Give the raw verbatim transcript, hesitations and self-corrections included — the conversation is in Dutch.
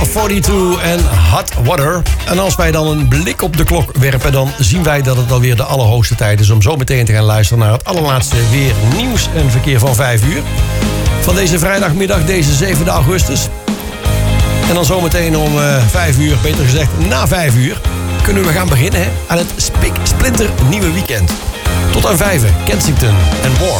tweeënveertig en Hot Water. En als wij dan een blik op de klok werpen, dan zien wij dat het alweer de allerhoogste tijd is om zo meteen te gaan luisteren naar het allerlaatste weer nieuws en verkeer van vijf uur. Van deze vrijdagmiddag, deze zevende augustus. En dan zometeen om uh, vijf uur, beter gezegd na vijf uur, kunnen we gaan beginnen hè, aan het spik splinter nieuwe weekend. Tot aan vijven, Kensington en War.